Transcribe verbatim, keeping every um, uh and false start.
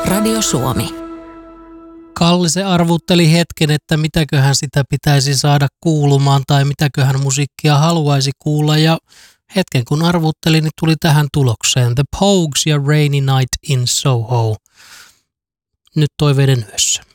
Radio Suomi. Kalli se arvutteli hetken, että mitäköhän sitä pitäisi saada kuulumaan tai mitäköhän musiikkia haluaisi kuulla. Ja hetken kun arvutteli, niin tuli tähän tulokseen. The Pogues ja Rainy Night in Soho. Nyt toiveiden yössä.